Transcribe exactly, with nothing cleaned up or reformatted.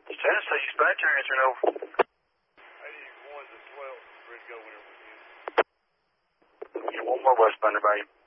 Tennessee dispatcher, answering over. eighty-one to twelve, ready to go whenever we can. Yeah, one more westbound, everybody.